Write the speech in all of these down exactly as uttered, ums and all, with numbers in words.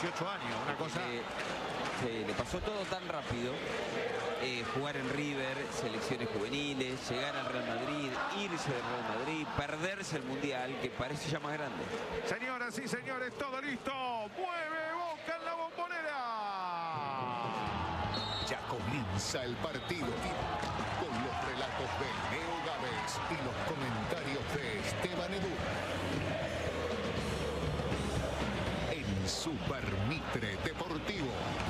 dieciocho años, una cosa... Eh, sí, le pasó todo tan rápido. Eh, jugar en River, selecciones juveniles, llegar al Real Madrid, irse del Real Madrid, perderse el Mundial, que parece ya más grande. Señoras y señores, todo listo. Mueve Boca en la Bombonera. Ya comienza el partido con los relatos de Leo Gávez y los comentarios de Esteban Edu. En Super Mitre Deportivo.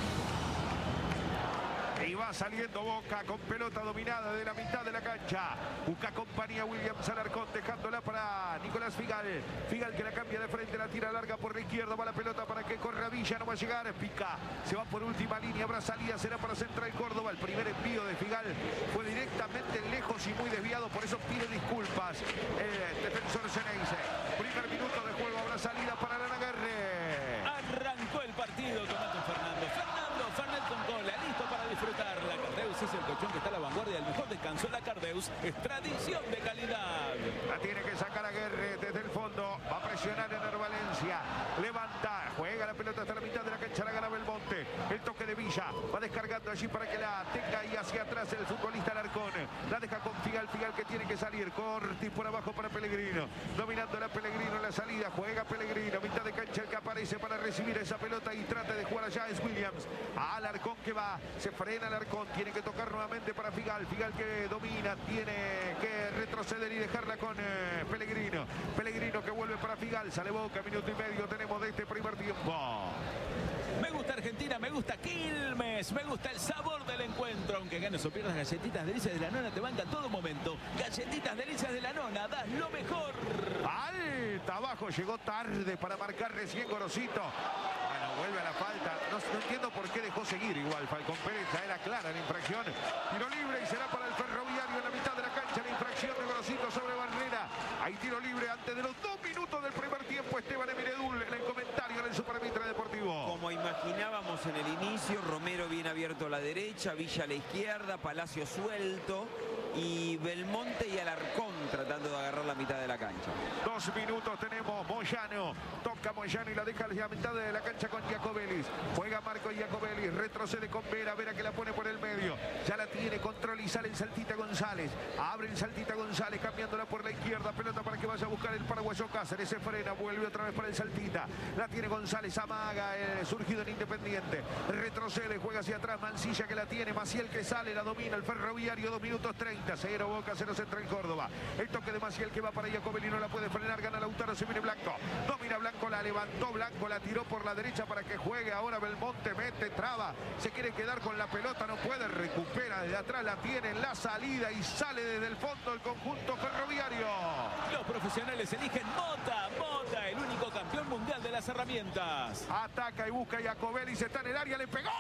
Y va saliendo Boca con pelota dominada de la mitad de la cancha. Busca compañía Williams Alarcón, dejándola para Nicolás Figal. Figal que la cambia de frente, la tira larga por la izquierda. Va la pelota para que corra Villa, no va a llegar. Pica, se va por última línea, habrá salida, será para Central Córdoba. El primer envío de Figal fue directamente lejos y muy desviado, por eso pide disculpas el defensor Ceneice. Primer minuto de juego, habrá salida para Lana Guerre. Arrancó el partido, Tomato Fernando. Fernando Fernet con cola, listo para disfrutar. La Cardeus es el colchón que está a la vanguardia del mejor descanso. La Cardeus es tradición de calidad. La tiene que sacar a Guerre desde el fondo. Va a presionar en Valencia. Levanta, juega la pelota hasta la mitad de la cancha. La gana Belmonte. El toque de Villa. Va descargando allí para que la tenga ahí hacia atrás el futbolista Alarcón. La deja con Figal. Figal que tiene que salir. Cortis por abajo para Pellegrino. Dominando la Pellegrino en la salida. Juega Pellegrino. Mitad de cancha el que aparece para recibir esa pelota y trata de jugar allá es Williams. Alarcón que va. Se frena Alarcón. Tiene que tocar nuevamente para Figal. Figal que domina. Tiene que retroceder y dejarla con eh, Pellegrino. Pellegrino que vuelve para Figal. Sale Boca. Minuto y medio tenemos de este primer tiempo. Me gusta Argentina, me gusta Quilmes, me gusta el sabor del encuentro. Aunque ganes o pierdas, galletitas delicias de la nona te bancan todo momento. Galletitas delicias de la nona, das lo mejor. Alta abajo, llegó tarde para marcar recién Gorosito. Bueno, vuelve a la falta. No, no entiendo por qué dejó seguir igual Falcón Pérez. Ya era clara la infracción. Tiro libre y será para el Ferroviario en la mitad de la cancha. La infracción de Gorosito sobre Barrera. Hay tiro libre antes de los dos minutos del primer tiempo. Esteban Emiredul en el comentario en el Super Mitre Deportivo. Como imaginábamos en el inicio, Romero bien abierto a la derecha, Villa a la izquierda, Palacio suelto y Belmonte y Alarcón tratando de agarrar la mitad de la cancha. Dos minutos tenemos. Moyano toca Moyano y la deja a la mitad de la cancha con Giacobelis. Juega Marco Giacobelis, retrocede con Vera, Vera que la pone por el medio. Ya la tiene, control y sale el Saltita González. Abre el Saltita González cambiándola por la izquierda. Pelota para que vaya a buscar el paraguayo Cáceres. Se frena, vuelve otra vez para el Saltita. La tiene González, amaga, eh, surgido en Independiente. Retrocede, juega hacia atrás. Mancilla que la tiene. Maciel que sale, la domina el Ferroviario. dos minutos treinta. Cero Boca, cero Central Córdoba. El toque de Maciel que va para Giacobelis, no la puede frenar. Gana Lautaro, se viene Blanco. Domina Blanco, la levantó Blanco, la tiró por la derecha para que juegue. Ahora Belmonte mete, traba. Se quiere quedar con la pelota, no puede. Recupera desde atrás, la tiene en la salida y sale desde el fondo el conjunto Ferroviario. Los profesionales eligen Mota, Mota, el único campeón mundial de las herramientas. Ataca y busca Giacobelis, está en el área, le pegó.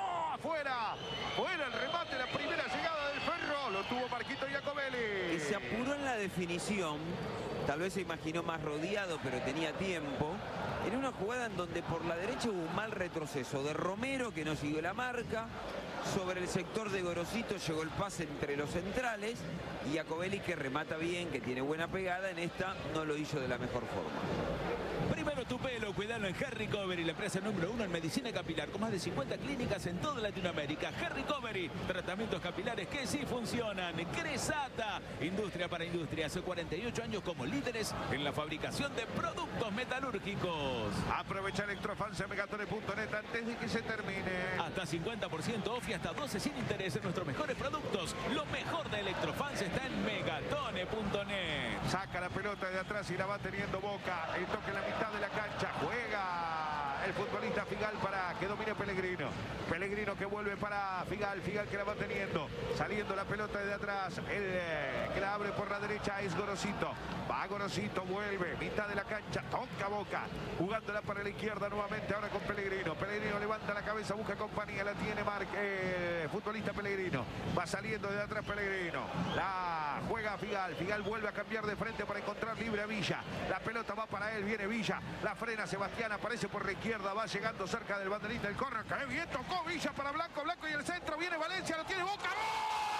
Afuera, fuera el remate, la primera llegada del Ferro. Lo tuvo Marquito Giacobelis. Y se apuró en la definición. Tal vez se imaginó más rodeado, pero tenía tiempo. En una jugada en donde por la derecha hubo un mal retroceso de Romero, que no siguió la marca. Sobre el sector de Gorosito llegó el pase entre los centrales. Y Giacobelis, que remata bien, que tiene buena pegada, en esta no lo hizo de la mejor forma. Primero tu pelo, cuidalo en Hair Recovery, la empresa número uno en medicina capilar, con más de cincuenta clínicas en toda Latinoamérica. Hair Recovery, tratamientos capilares que sí funcionan. Cresata, industria para industria, hace cuarenta y ocho años como líderes en la fabricación de productos metalúrgicos. Aprovecha Electrofans en megatone punto net antes de que se termine. Hasta cincuenta por ciento off y hasta doce sin interés en nuestros mejores productos. Lo mejor de Electrofans está en megatone punto net. Saca la pelota de atrás y la va teniendo Boca. El toque en la mitad de la cancha. Juega el futbolista Figal para que domine Pellegrino. Pellegrino que vuelve para Figal. Figal que la va teniendo. Saliendo la pelota de atrás. El eh, que la abre por la derecha es Gorosito. Va Gorosito, vuelve. Mitad de la cancha. Toca Boca. Jugándola para la izquierda nuevamente. Ahora con Pellegrino. Pellegrino levanta la cabeza. Busca compañía. La tiene Marc. Eh, futbolista Pellegrino. Va saliendo de atrás Pellegrino. La juega Figal. Figal vuelve a cambiar de frente para encontrar libre a Villa. La pelota va para él. Viene Villa. La frena Sebastián. Aparece por la izquierda. Va llegando cerca del banderista. El corner. ¡Qué bien tocó Villa para Blanco! Blanco y el centro. Viene Valencia. Lo tiene Boca. ¡Gol!